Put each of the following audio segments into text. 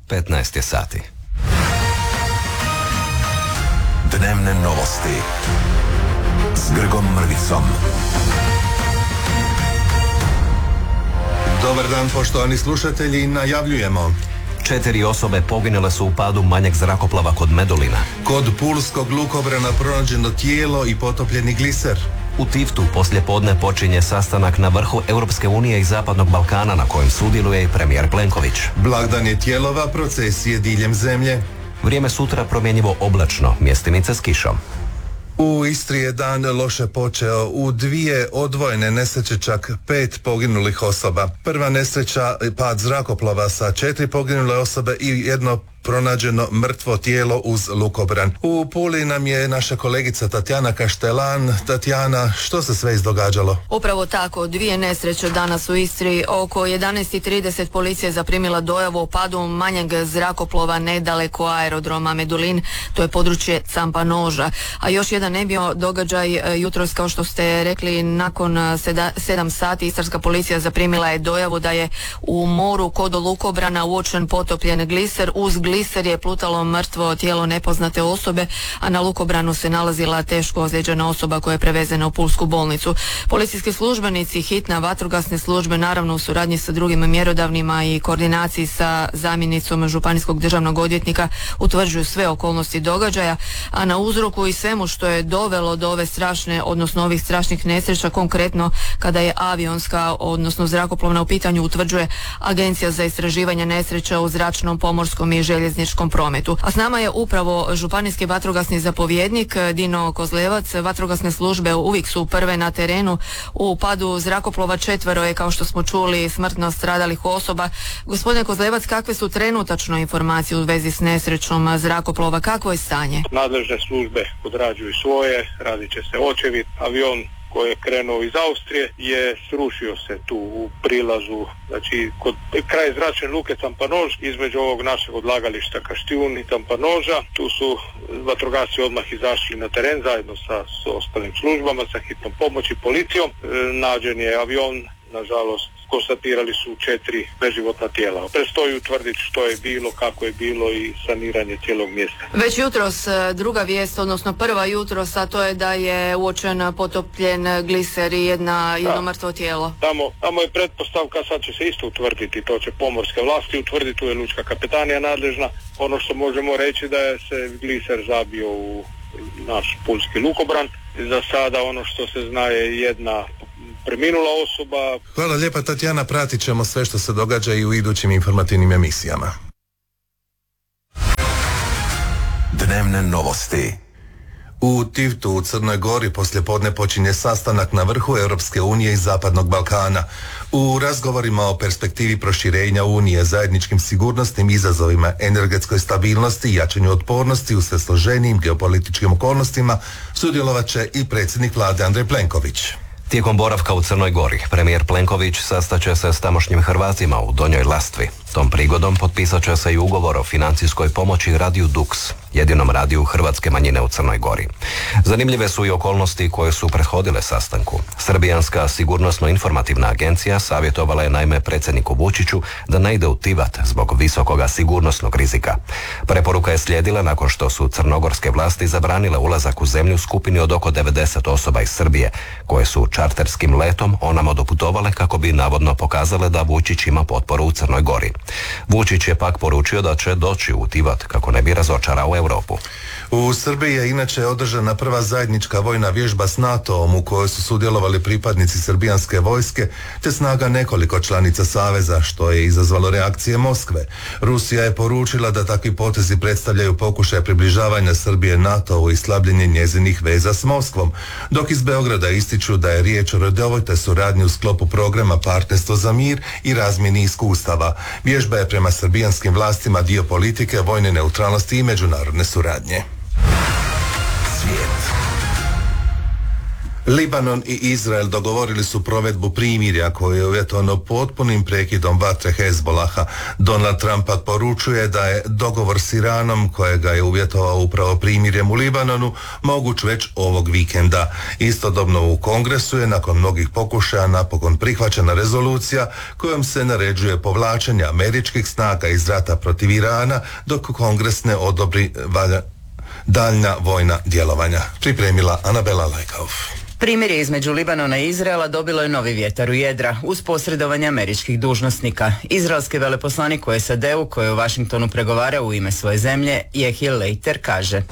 15 je sati. Dnevne novosti s Grgom Mrvicom. Dobar dan, poštovani slušatelji, najavljujemo. 4 osobe poginule su u padu manjeg zrakoplova kod Medulina. Kod pulskog lukobrana pronađeno tijelo i potopljeni gliser. U Tiftu poslijepodne počinje sastanak na vrhu Europske unije i Zapadnog Balkana na kojem sudjeluje i premijer Plenković. Blagdan je tijelova, procesije diljem zemlje. Vrijeme sutra promjenjivo oblačno, mjestimice s kišom. U Istri je dan loše počeo. U 2 odvojene nesreće čak 5 poginulih osoba. Prva nesreća, pad zrakoplova sa 4 poginule osobe i jedno pronađeno mrtvo tijelo uz lukobran. U Puli nam je naša kolegica Tatjana Kaštelan. Tatjana, što se sve izdogađalo? Upravo tako, 2 nesreće danas u Istri. Oko 11:30 policija je zaprimila dojavu o padu manjeg zrakoplova nedaleko aerodroma Medulin, to je područje Campanoža. A još jedan ne bio događaj jutros, kao što ste rekli, nakon 7 sati istarska policija zaprimila je dojavu da je u moru kod lukobrana uočen potopljen gliser. Uz gliser je plutalo mrtvo tijelo nepoznate osobe, a na lukobranu se nalazila teško ozlijeđena osoba koja je prevezena u pulsku bolnicu. Policijski službenici, hitna, vatrogasne službe, naravno u suradnji sa drugim mjerodavnima i koordinaciji sa zamjenicom županijskog državnog odvjetnika utvrđuju sve okolnosti događaja, a na uzroku i svemu što je dovelo do ove strašne, odnosno ovih strašnih nesreća, konkretno kada je avionska, odnosno zrakoplovna u pitanju, utvrđuje Agencija za istraživanje nesreća u zračnom, pomorskom i željezničkom prometu. A s nama je upravo županijski vatrogasni zapovjednik Dino Kozlevac. Vatrogasne službe uvijek su prve na terenu. U padu zrakoplova 4 je, kao što smo čuli, smrtno stradalih osoba. Gospodine Kozlevac, kakve su trenutačno informacije u vezi s nesrećom zrakoplova? Kakvo je stanje? Nadležne službe odrađuju svoje, radit će se očevid. Avion koji je krenuo iz Austrije je srušio se tu u prilazu, znači kod kraj zračne luke Campanož, između ovog našeg odlagališta Kaštijun i Campanoža. Tu su vatrogasci odmah izašli na teren zajedno sa ostalim službama, sa hitnom pomoći, policijom. Nađen je avion, nažalost konstatirali su 4 beživotna tijela. Predstoji utvrditi što je bilo, kako je bilo i saniranje cijelog mjesta. Već jutros druga vijest, odnosno prva jutros, a to je da je uočen potopljen gliser i jedno mrtvo tijelo. Tamo je pretpostavka, sad će se isto utvrditi, to će pomorske vlasti utvrditi, tu je lučka kapetanija nadležna. Ono što možemo reći da je se gliser zabio u naš pulski lukobran. Za sada ono što se zna je jedna preminula osoba. Hvala lijepa, Tatjana, pratit ćemo sve što se događa i u idućim informativnim emisijama. Dnevne novosti. U Tiftu u Crnoj Gori poslijepodne počinje sastanak na vrhu Europske unije i Zapadnog Balkana. U razgovorima o perspektivi proširenja Unije, zajedničkim sigurnosnim izazovima, energetskoj stabilnosti i jačanju otpornosti u sve složenijim geopolitičkim okolnostima sudjelovat će i predsjednik vlade Andrej Plenković. Tijekom boravka u Crnoj Gori, premijer Plenković sastaće se s tamošnjim Hrvatima u Donjoj Lastvi. Tom prigodom potpisat će se i ugovor o financijskoj pomoći radiju Dux, jedinom radiju hrvatske manjine u Crnoj Gori. Zanimljive su i okolnosti koje su prethodile sastanku. Srbijanska sigurnosno-informativna agencija savjetovala je naime predsjedniku Vučiću da ne ide u Tivat zbog visokoga sigurnosnog rizika. Preporuka je slijedila nakon što su crnogorske vlasti zabranile ulazak u zemlju skupini od oko 90 osoba iz Srbije, koje su čarterskim letom onamo doputovale kako bi navodno pokazale da Vučić ima potporu u Crnoj Gori. Vučić je pak poručio da će doći u Tivat kako ne bi razočarao Europu. U Srbiji je inače održana prva zajednička vojna vježba s NATO-om u kojoj su sudjelovali pripadnici srbijanske vojske te snaga nekoliko članica saveza, što je izazvalo reakcije Moskve. Rusija je poručila da takvi potezi predstavljaju pokušaj približavanja Srbije NATO-u i slabljenje njezinih veza s Moskvom, dok iz Beograda ističu da je riječ o redovitoj suradnji u sklopu programa Partnerstvo za mir i razmjeni iskustava. Vježba je prema srbijanskim vlastima dio politike vojne neutralnosti i međunarodne suradnje. Svijet. Libanon i Izrael dogovorili su provedbu primirja koje je uvjetovano potpunim prekidom vatre Hezbolaha. Donald Trump poručuje da je dogovor s Iranom, kojega je uvjetovao upravo primirjem u Libanonu, moguć već ovog vikenda. Istodobno u Kongresu je nakon mnogih pokušaja napokon prihvaćena rezolucija kojom se naređuje povlačenje američkih snaga iz rata protiv Irana dok Kongres ne odobri daljnja vojna djelovanja. Pripremila Anabela Lajkauf. Primirje između Libanona i Izraela dobilo je novi vjetar u jedra uz posredovanje američkih dužnosnika. Izraelski veleposlanik u SAD-u koji je u Washingtonu pregovarao u ime svoje zemlje, Yehiel Leiter, kaže: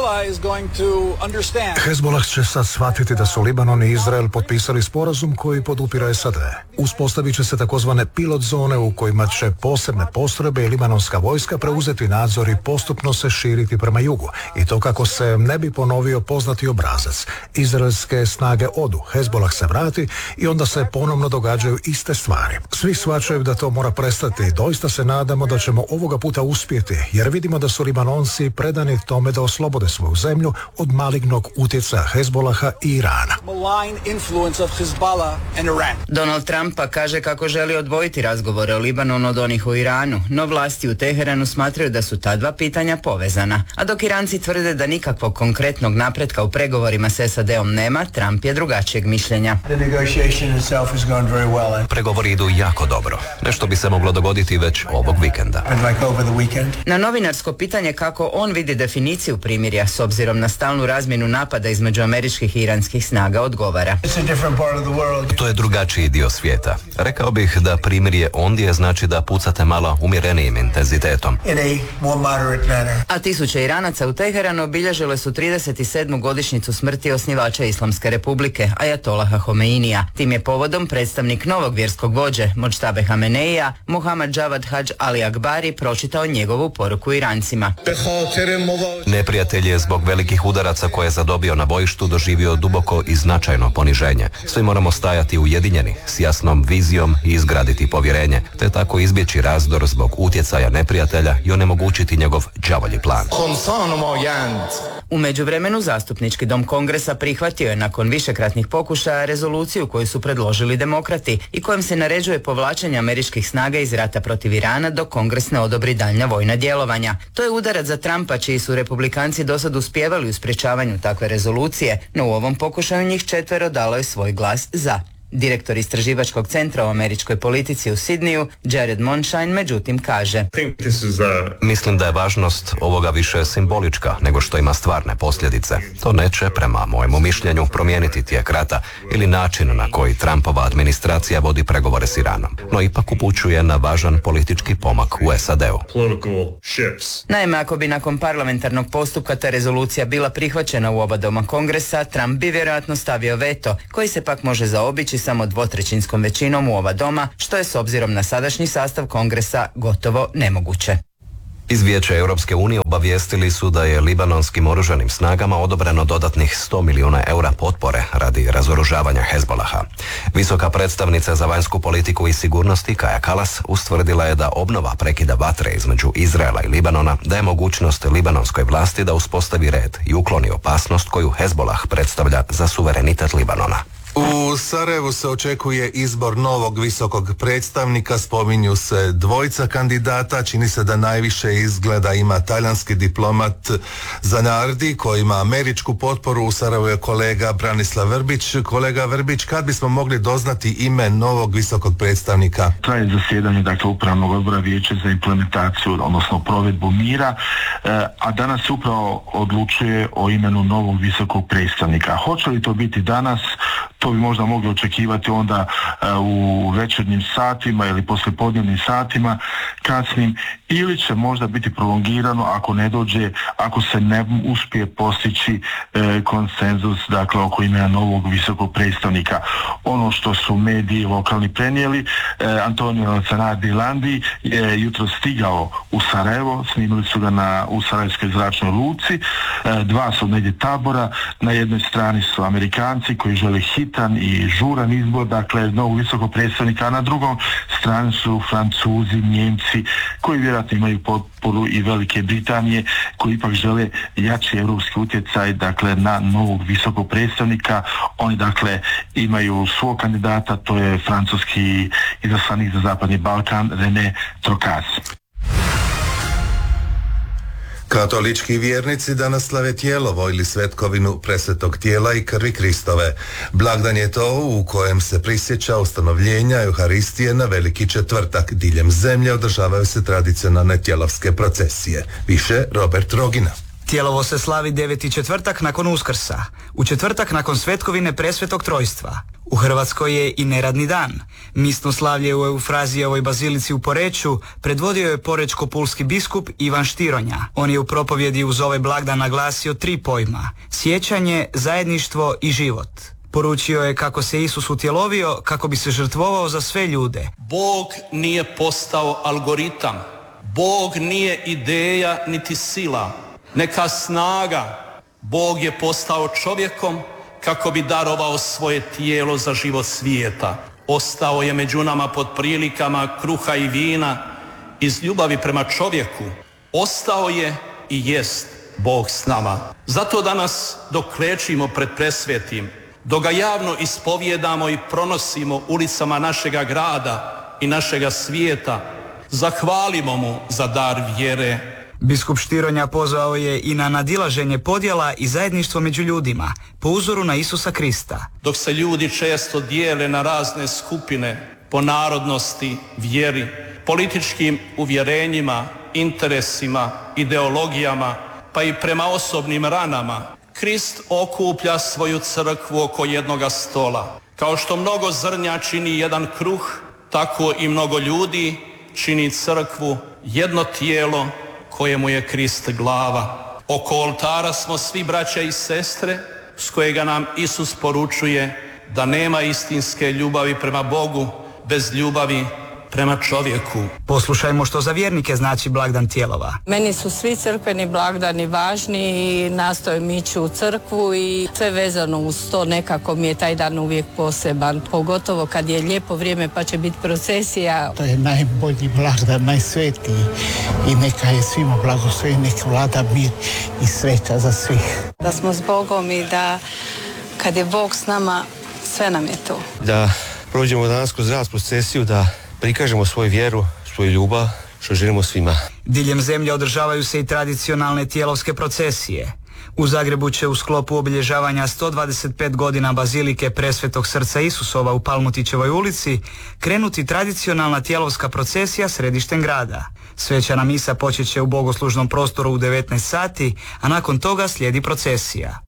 Hezbollah će sad shvatiti da su Libanon i Izrael potpisali sporazum koji podupira SAD. Uspostavit će se takozvane pilot zone u kojima će posebne postrojbe i libanonska vojska preuzeti nadzor i postupno se širiti prema jugu. I to kako se ne bi ponovio poznati obrazac. Izraelske snage odu, Hezbollah se vrati i onda se ponovno događaju iste stvari. Svi shvaćaju da to mora prestati i doista se nadamo da ćemo ovoga puta uspjeti, jer vidimo da su Libanonci predani tome da oslobode svoju zemlju od malignog utjecaja Hezbollaha i Irana. Donald Trump kaže kako želi odvojiti razgovore o Libanonu od onih u Iranu, no vlasti u Teheranu smatraju da su ta dva pitanja povezana. A dok Iranci tvrde da nikakvog konkretnog napretka u pregovorima s SAD-om nema, Trump je drugačijeg mišljenja. Pregovori idu jako dobro. Nešto bi se moglo dogoditi već ovog vikenda. Na novinarsko pitanje kako on vidi definiciju primirja s obzirom na stalnu razmjenu napada između američkih i iranskih snaga, odgovara: To je drugačiji dio svijeta. Rekao bih da primirje ondje znači da pucate malo umjerenijim intenzitetom. A tisuće Iranaca u Teheranu obilježile su 37. godišnjicu smrti osnivača Islamske republike, Ajatolaha Homeinija. Tim je povodom predstavnik novog vjerskog vođe, Modžtabe Hameneija, Muhammad Javad Hadž Ali Akbari, pročitao njegovu poruku Irancima. Neprijatelj je zbog velikih udaraca koje je zadobio na bojištu doživio duboko i značajno poniženje. Svi moramo stajati ujedinjeni, s jasnom vizijom i izgraditi povjerenje, te tako izbjeći razdor zbog utjecaja neprijatelja i onemogućiti njegov đavolji plan. U međuvremenu zastupnički dom Kongresa prihvatio je nakon višekratnih pokušaja rezoluciju koju su predložili demokrati i kojom se naređuje povlačenje američkih snaga iz rata protiv Irana dok Kongres ne odobri daljnja vojna djelovanja. To je udarac za Trumpa, čiji su republikanci dosad uspijevali u sprječavanju takve rezolucije, no u ovom pokušaju njih 4 dalo je svoj glas za. Direktor istraživačkog centra u američkoj politici u Sidniju, Jared Monshine, međutim kaže: Mislim da je važnost ovoga više simbolička nego što ima stvarne posljedice. To neće, prema mojemu mišljenju, promijeniti tijek rata ili način na koji Trumpova administracija vodi pregovore s Iranom, no ipak upućuje na važan politički pomak u SAD-u. Naime, ako bi nakon parlamentarnog postupka ta rezolucija bila prihvaćena u oba doma Kongresa, Trump bi vjerojatno stavio veto, koji se pak može zaobići samo 2/3 većinom u oba doma, što je s obzirom na sadašnji sastav Kongresa gotovo nemoguće. Iz Vijeća Europske unije obavijestili su da je libanonskim oružanim snagama odobreno dodatnih 100 milijuna eura potpore radi razoružavanja Hezbolaha. Visoka predstavnica za vanjsku politiku i sigurnosti Kaja Kalas ustvrdila je da obnova prekida vatre između Izraela i Libanona daje mogućnost libanonskoj vlasti da uspostavi red i ukloni opasnost koju Hezbolah predstavlja za suverenitet Libanona. U Sarajevu se očekuje izbor novog visokog predstavnika, spominju se dvojica kandidata, čini se da najviše izgleda ima talijanski diplomat Zanardi koji ima američku potporu. U Sarajevu je kolega Branislav Vrbić. Kolega Vrbić, kad bismo mogli doznati ime novog visokog predstavnika? Traje zasjedanje, dakle, Upravnog odbora Vijeća za implementaciju, odnosno provedbu mira, a danas se upravo odlučuje o imenu novog visokog predstavnika. Hoće li to biti danas? To bi možda mogli očekivati onda u večernjim satima ili poslijepodnevnim satima kasnim, ili će možda biti prolongirano ako ne dođe, ako se ne uspije postići konsenzus, dakle, oko imena novog visokog predstavnika. Ono što su mediji lokalni prenijeli, Antonio Zanardi Landi je jutro stigao u Sarajevo, snimili su ga u Sarajevskoj zračnoj luci, dva su negdje tabora, na jednoj strani su Amerikanci koji žele hitan i žuran izbor, dakle, novog visokog predstavnika, a na drugom strani su Francuzi, Njemci Britanci koji vjerojatno imaju potporu i Velike Britanije, koji ipak žele jači europski utjecaj, dakle, na novog visokog predstavnika. Oni, dakle, imaju svog kandidata, to je francuski izaslanik za Zapadni Balkan René Trocaz. Katolički vjernici danas slave Tijelovo ili svetkovinu presvetog tijela i krvi Kristove. Blagdan je to u kojem se prisjeća ustanovljenja Euharistije na Veliki četvrtak. Diljem zemlje održavaju se tradicionalne tjelovske procesije. Više Robert Rogina. Tijelovo se slavi 9. četvrtak nakon Uskrsa, u četvrtak nakon svetkovine presvetog trojstva. U Hrvatskoj je i neradni dan. Misno slavlje u Eufrazijevoj bazilici u Poreču predvodio je porečko-pulski biskup Ivan Štironja. On je u propovjedi uz ovaj blagdan naglasio 3 pojma: sjećanje, zajedništvo i život. Poručio je kako se Isus utjelovio kako bi se žrtvovao za sve ljude. Bog nije postao algoritam. Bog nije ideja niti sila, neka snaga. Bog je postao čovjekom kako bi darovao svoje tijelo za život svijeta. Ostao je među nama pod prilikama kruha i vina iz ljubavi prema čovjeku. Ostao je i jest Bog s nama. Zato danas dok klečimo pred presvetim, dok ga javno ispovjedamo i pronosimo ulicama našega grada i našega svijeta, zahvalimo mu za dar vjere. Biskup Štironja pozvao je i na nadilaženje podjela i zajedništvo među ljudima, po uzoru na Isusa Krista. Dok se ljudi često dijele na razne skupine po narodnosti, vjeri, političkim uvjerenjima, interesima, ideologijama, pa i prema osobnim ranama, Krist okuplja svoju crkvu oko jednoga stola. Kao što mnogo zrnja čini jedan kruh, tako i mnogo ljudi čini crkvu, jedno tijelo kojemu je Krist glava. Oko oltara smo svi braća i sestre, s kojega nam Isus poručuje da nema istinske ljubavi prema Bogu bez ljubavi prema čovjeku. Poslušajmo što za vjernike znači blagdan Tijelova. Meni su svi crkveni blagdani važni i nastojim ići u crkvu i sve vezano uz to, nekako mi je taj dan uvijek poseban. Pogotovo kad je lijepo vrijeme pa će biti procesija. To je najbolji blagdan, najsvetiji i neka je svima blagosloven, neka vlada mir i sreća za svih. Da smo s Bogom i da kad je Bog s nama, sve nam je to. Da prođemo danas kroz rast procesiju, da prikažemo svoju vjeru, svoju ljubav, što želimo svima. Diljem zemlje održavaju se i tradicionalne tijelovske procesije. U Zagrebu će u sklopu obilježavanja 125 godina bazilike Presvetog srca Isusova u Palmutićevoj ulici krenuti tradicionalna tijelovska procesija središtem grada. Svečana misa počet će u bogoslužnom prostoru u 19 sati, a nakon toga slijedi procesija.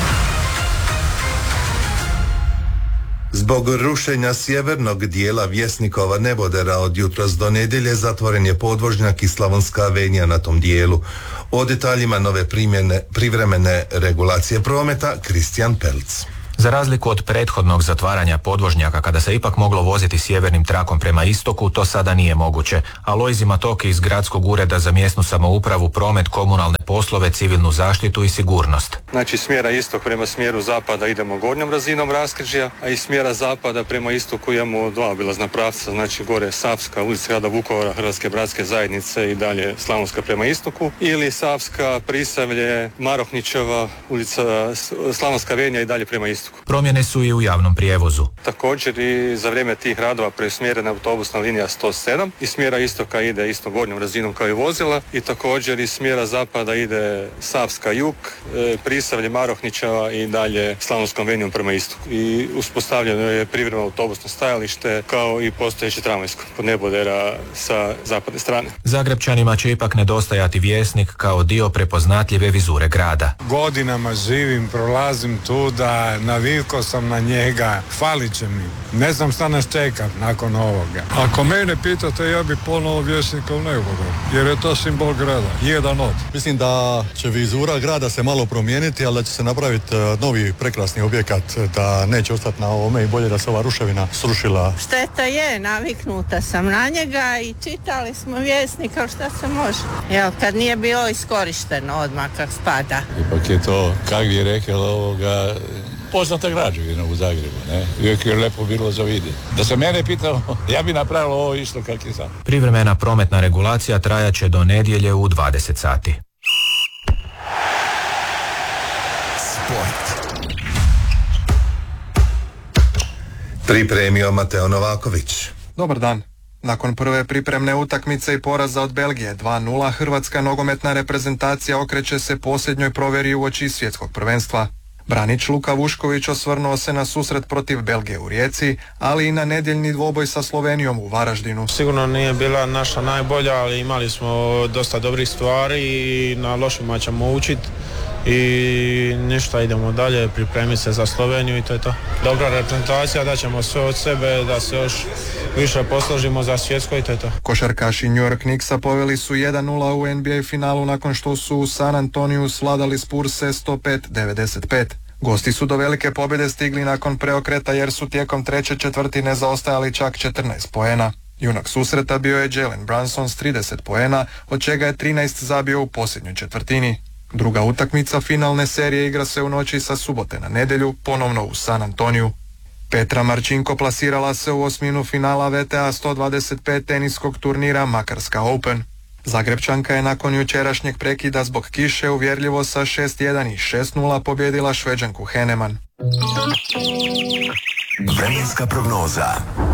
Zbog rušenja sjevernog dijela Vjesnikova nebodera od jutros do nedjelje zatvoren je podvožnjak i Slavonska avenija na tom dijelu. O detaljima nove privremene regulacije prometa Kristijan Pelc. Za razliku od prethodnog zatvaranja podvožnjaka kada se ipak moglo voziti sjevernim trakom prema istoku, to sada nije moguće. Alojzi Matoki iz Gradskog ureda za mjesnu samoupravu, promet, komunalne poslove, civilnu zaštitu i sigurnost. Znači smjera istok prema smjeru zapada idemo gornjom razinom raskrižja, a iz smjera zapada prema istoku imamo dva obilazna pravca, znači gore Savska, ulica grada Vukovara, Hrvatske bratske zajednice i dalje Slavonska prema istoku, ili Savska, Prisavlje, Marohnićeva, ulica Slavonska avenija i dalje prema istoku. Promjene su i u javnom prijevozu. Također i za vrijeme tih radova preusmjerena autobusna linija 107, iz smjera istoka ide isto gornjom razinom kao i vozila, i također iz smjera zapada ide Savska jug, Prisavlje, Marohnićeva i dalje Slavonskom avenijom prema istoku. I uspostavljeno je privremeno autobusno stajalište kao i postojeće tramvajsko kod nebodera sa zapadne strane. Zagrebčanima će ipak nedostajati Vjesnik kao dio prepoznatljive vizure grada. Godinama živim, prolazim tu, da navikao sam na njega, falit će mi. Ne znam šta nas čeka nakon ovoga. Ako mene pitate, ja bi ponovo Vjesnika u neboder, jer je to simbol grada, jedan od. Mislim da će vizura grada se malo promijeniti, ali da će se napraviti novi prekrasni objekat, da neće ostati na ovome i bolje da se ova ruševina srušila. Šteta je, naviknuta sam na njega i čitali smo Vjesnika, šta se može. Jel, kad nije bilo iskorišteno odmah kak spada. Ipak je to, kak bi rekao, poznata građevina u Zagrebu, ne? Uvijek je lepo bilo za vidjeti. Da se mene pitao, ja bi napravio ovo isto kak je sad. Privremena prometna regulacija trajaće do nedjelje u 20 sati. Sport. Pripremio Mateo Novaković. Dobar dan. Nakon prve pripremne utakmice i poraza od Belgije 2:0, hrvatska nogometna reprezentacija okreće se posljednjoj provjeri uoči svjetskog prvenstva. Branić Luka Vušković osvrnuo se na susret protiv Belgije u Rijeci, ali i na nedjeljni dvoboj sa Slovenijom u Varaždinu. Sigurno nije bila naša najbolja, ali imali smo dosta dobrih stvari i na lošima ćemo učiti. I ništa, idemo dalje, pripremiti se za Sloveniju i to je to. Dobra reprezentacija, da ćemo sve od sebe, da se još više posložimo za svjetsko i to je to. Košarkaši New York Knicksa poveli su 1:0 u NBA finalu nakon što su u San Antoniju svladali Spurse 105-95. Gosti su do velike pobjede stigli nakon preokreta jer su tijekom treće četvrtine zaostajali čak 14 poena. Junak susreta bio je Jalen Brunson s 30 poena, od čega je 13 zabio u posljednjoj četvrtini. Druga utakmica finalne serije igra se u noći sa subote na nedjelju, ponovno u San Antoniju. Petra Marčinko plasirala se u osminu finala VTA 125 teniskog turnira Makarska Open. Zagrebčanka je nakon jučerašnjeg prekida zbog kiše uvjerljivo sa 6:1 i 6:0 pobjedila Šveđanku Heneman. Vremenska prognoza.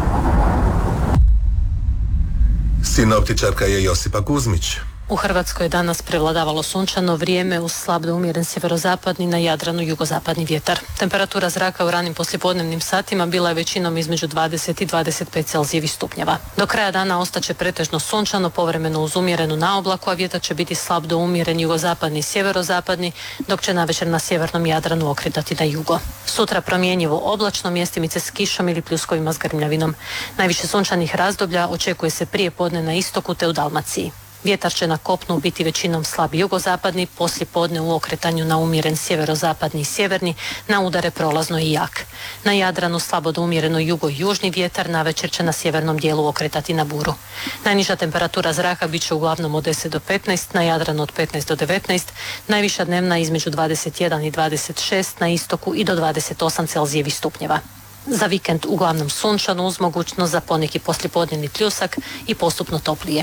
Sinoptičarka je Josipa Kuzmić. U Hrvatskoj je danas prevladavalo sunčano vrijeme uz slab do umjeren sjeverozapadni, na Jadranu jugozapadni vjetar. Temperatura zraka u ranim poslijepodnevnim satima bila je većinom između 20 i 25 celzijevih stupnjeva. Do kraja dana ostaće pretežno sunčano, povremeno uz umjerenu naoblaku, a vjetar će biti slab do umjeren jugozapadni i sjeverozapadni, dok će navečer na sjevernom Jadranu okretati na jugo. Sutra promjenjivo oblačno, mjestimice s kišom ili pljuskovima s grmljavinom. Najviše sunčanih razdoblja očekuje se prije podne na istoku te u Dalmaciji. Vjetar će na kopnu biti većinom slab jugozapadni, poslije podne u okretanju na umjeren sjeverozapadni i sjeverni, na udare prolazno i jak. Na Jadranu slabo do umjereno jugo i južni vjetar, navečer će na sjevernom dijelu okretati na buru. Najniža temperatura zraka bit će uglavnom od 10 do 15, na Jadranu od 15 do 19, najviša dnevna između 21 i 26, na istoku i do 28 celzijevih stupnjeva. Za vikend uglavnom sunčano uz mogućnost za poneki poslijepodnevni pljusak i postupno toplije.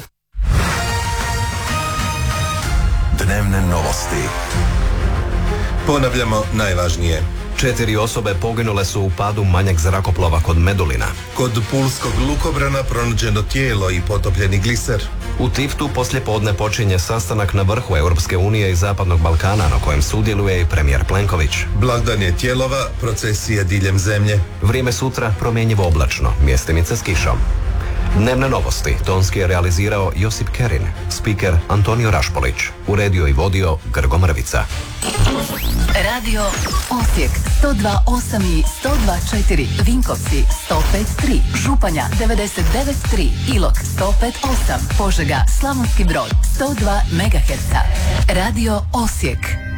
Dnevne novosti. Ponavljamo najvažnije. 4 osobe poginule su u padu manjeg zrakoplova kod Medulina. Kod pulskog lukobrana pronađeno tijelo i potopljeni gliser. U Tiftu poslijepodne počinje sastanak na vrhu Europske unije i Zapadnog Balkana na kojem sudjeluje i premijer Plenković. Blagdan je Tijelova, procesije diljem zemlje. Vrijeme sutra promjenjivo oblačno, mjestimice s kišom. Dnevne novosti tonski je realizirao Josip Kerin, spiker Antonio Rašpolić, uredio i vodio Grgo Mrvica. Radio Osijek 102.8 i 102.4, Vinkovci 105.3, Županja 99.3, Ilok 105.8, Požega, Slavonski Brod 102 MHz. Radio Osijek.